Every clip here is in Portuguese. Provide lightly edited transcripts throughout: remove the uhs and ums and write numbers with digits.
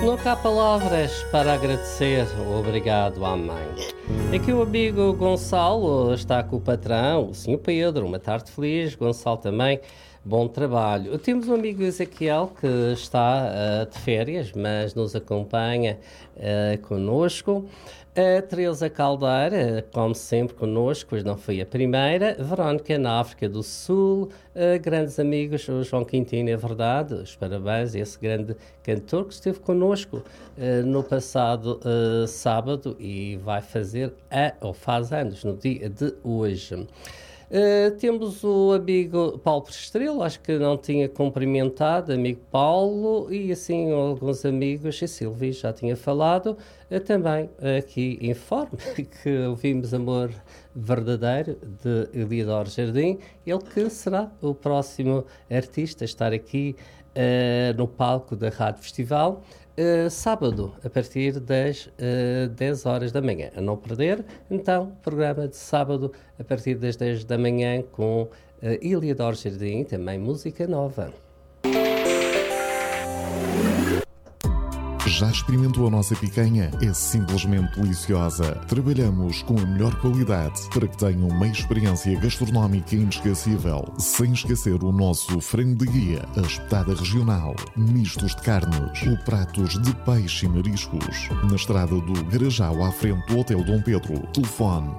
Nunca há palavras para agradecer o obrigado à mãe. Aqui o amigo Gonçalo está com o patrão, o senhor Pedro. Uma tarde feliz, Gonçalo também. Bom trabalho. Temos um amigo Ezequiel que está de férias, mas nos acompanha connosco. A Teresa Caldeira, como sempre, connosco, pois não foi a primeira. Verónica, na África do Sul. Grandes amigos, o João Quintino, é verdade. Os parabéns a esse grande cantor que esteve connosco no passado sábado e vai fazer, ou faz anos, no dia de hoje. Temos o amigo Paulo Prestrelo, acho que não tinha cumprimentado, amigo Paulo, e assim alguns amigos, e Silvio já tinha falado, também aqui informo que ouvimos Amor Verdadeiro, de Eliodoro Jardim, ele que será o próximo artista a estar aqui no palco da Rádio Festival, sábado, a partir das 10 horas da manhã. A não perder, então, programa de sábado, a partir das 10 da manhã, com Eliodoro Jardim, também música nova. Já experimentou a nossa picanha? É simplesmente deliciosa. Trabalhamos com a melhor qualidade para que tenham uma experiência gastronómica inesquecível. Sem esquecer o nosso frango de guia, a espetada regional, mistos de carnes, ou pratos de peixe e mariscos. Na estrada do Garajal, à frente do Hotel Dom Pedro. Telefone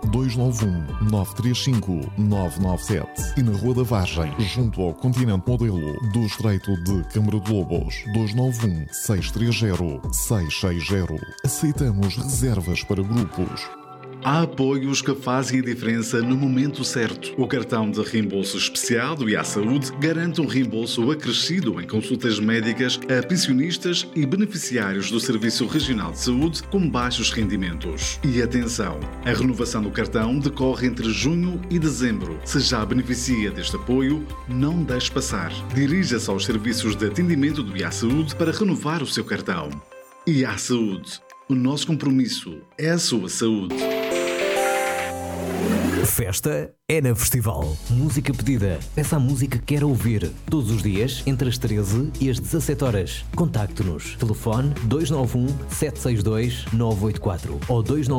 291-935-997. E na Rua da Vargem, junto ao Continente Modelo, do Estreito de Câmara de Lobos. 291-630-660. Aceitamos reservas para grupos. Há apoios que fazem a diferença no momento certo. O cartão de reembolso especial do IA Saúde garante um reembolso acrescido em consultas médicas a pensionistas e beneficiários do Serviço Regional de Saúde com baixos rendimentos. E atenção, a renovação do cartão decorre entre junho e dezembro. Se já beneficia deste apoio, não deixe passar. Dirija-se aos serviços de atendimento do IA Saúde para renovar o seu cartão. IA Saúde. O nosso compromisso é a sua saúde. Festa é na Festival. Música pedida. Peça a música que quer ouvir. Todos os dias, entre as 13 e as 17 horas. Contacte-nos. Telefone 291-762-984 ou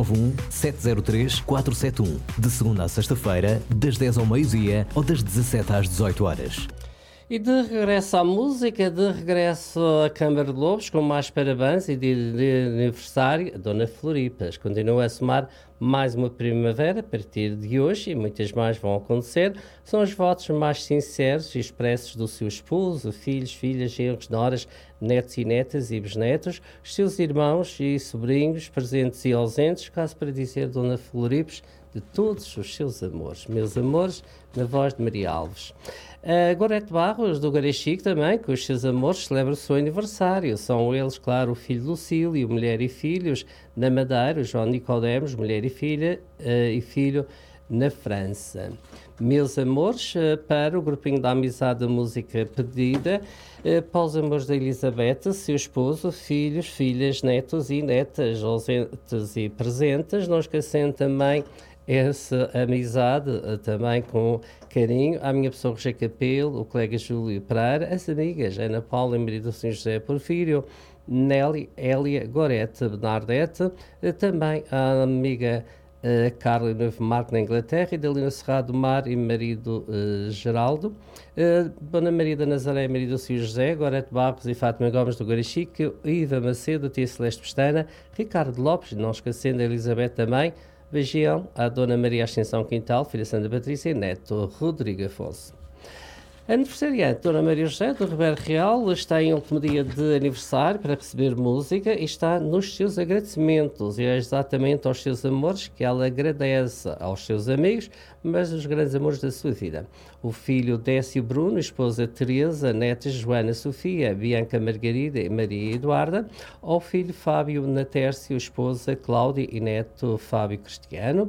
291-703-471. De segunda a sexta-feira, das 10 ao meio-dia ou das 17 às 18 horas. E de regresso à música, de regresso à Câmara de Lobos, com mais parabéns e de aniversário, a Dona Floripas. Continua a somar mais uma primavera a partir de hoje e muitas mais vão acontecer. São os votos mais sinceros e expressos do seu esposo, filhos, filhas, genros, noras, netos e netas e bisnetos, os seus irmãos e sobrinhos, presentes e ausentes, caso para dizer Dona Floripas, de todos os seus amores. Meus amores, na voz de Maria Alves. Gorete Barros, do Garachique também, com os seus amores, celebra o seu aniversário. São eles, claro, o filho Lucílio, mulher e filhos, na Madeira, o João Nicodemos, mulher e filha, e filho na França. Meus amores, para o grupinho da Amizade da Música Pedida, para os amores da Elizabeth, seu esposo, filhos, filhas, netos e netas, ausentes e presentes, não esquecendo também essa amizade também com carinho à minha pessoa Roger Capelo, o colega Júlio Pereira, as amigas Ana Paula e Maria do São José Porfírio, Nelly, Hélia, Gorete, Bernardete, também à amiga Carla Novo Marco na Inglaterra, e Dalina Serrado Mar e marido Geraldo, Dona Maria da Nazaré, marido do São José, Gorete Barros e Fátima Gomes do Garachique, Iva Macedo, Tia Celeste Pestana, Ricardo Lopes, não esquecendo a Elizabeth também. Beijão à Dona Maria Ascensão Quintal, filha Santa Patrícia e neto Rodrigo Afonso. Aniversariante, Dona Maria José do Ribeiro Real, está em último dia de aniversário para receber música e está nos seus agradecimentos, e é exatamente aos seus amores que ela agradece aos seus amigos, mas os grandes amores da sua vida. O filho Décio Bruno, esposa Teresa, netas Joana Sofia, Bianca Margarida e Maria Eduarda, ao filho Fábio Natércio, esposa Cláudia e neto Fábio Cristiano,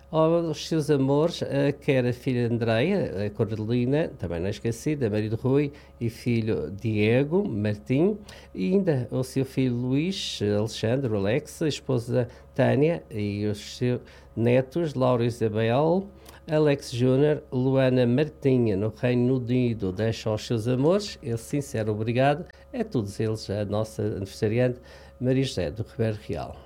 aos seus amores, quer a filha Andreia, a Cordelina, também não esquecida, marido Rui e filho Diego Martim, e ainda o seu filho Luís Alexandre, Alex, a esposa Tânia e os seus netos Laura Isabel, Alex Júnior, Luana Martinha, no Reino Unido, deixa aos seus amores esse sincero obrigado é todos eles a nossa aniversariante Maria José do Ribeiro Real.